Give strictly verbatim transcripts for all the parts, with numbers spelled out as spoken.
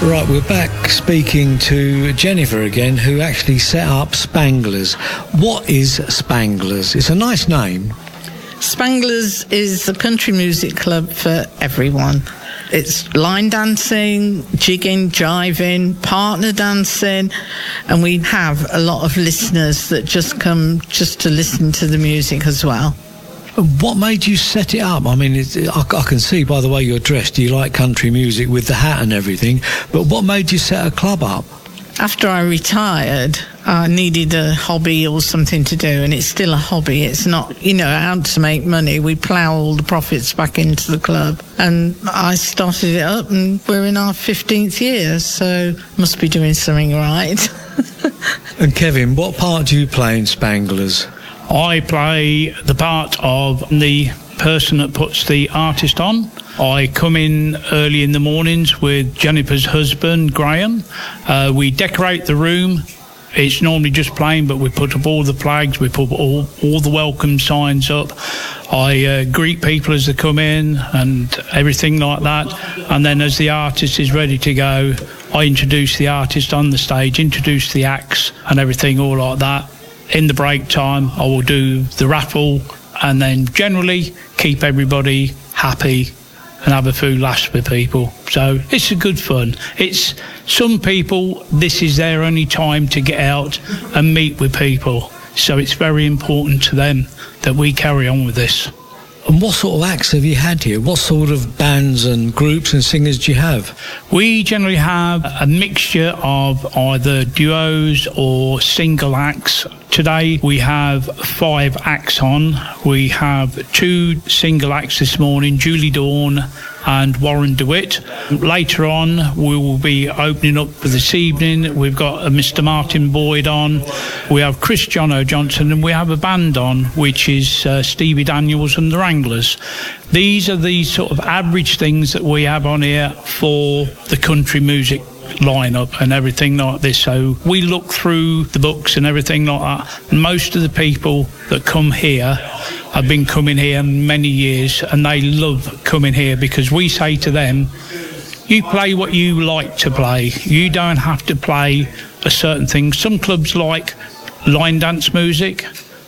Right, we're back speaking to Jennifer again, who actually set up Spanglers. What is Spanglers? It's a nice name. Spanglers is a country music club for everyone. It's line dancing, jigging, jiving, partner dancing, and we have a lot of listeners that just come just to listen to the music as well. What made you set it up? I mean, it's, I, I can see by the way you're dressed, you like country music with the hat and everything, but what made you set a club up? After I retired, I needed a hobby or something to do, and it's still a hobby. It's not, you know, out to make money. We plough all the profits back into the club, and I started it up, and we're in our fifteenth year, so must be doing something right. And Kevin, what part do you play in Spanglers? I play the part of the person that puts the artist on. I come in early in the mornings with Jennifer's husband, Graham. Uh, we decorate the room. It's normally just plain, but we put up all the flags, we put all, all the welcome signs up. I uh, greet people as they come in and everything like that. And then as the artist is ready to go, I introduce the artist on the stage, introduce the acts and everything, all like that. In the break time, I will do the raffle and then generally keep everybody happy and have a few laughs with people. So it's a good fun. It's some people, this is their only time to get out and meet with people. So it's very important to them that we carry on with this. And what sort of acts have you had here? What sort of bands and groups and singers do you have? We generally have a mixture of either duos or single acts. Today we have five acts on. We have two single acts this morning, Julie Dawn and Warren DeWitt. Later on we will be opening up for this evening. We've got a Mister Martin Boyd on. We have Chris John O'Johnson, and we have a band on which is uh, Stevie Daniels and the Wranglers. These are the sort of average things that we have on here for the country music lineup and everything like this. So we look through the books and everything like that, and most of the people that come here have been coming here many years, and they love coming here because we say to them, you play what you like to play. You don't have to play a certain thing. Some clubs like line dance music.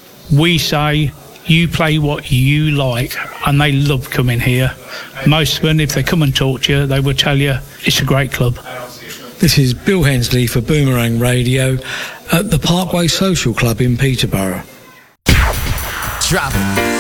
We say you play what you like, and they love coming here. Most of them, if they come and talk to you, they will tell you it's a great club. This is Bill Hensley for Boomerang Radio at the Parkway Social Club in Peterborough. Drop it.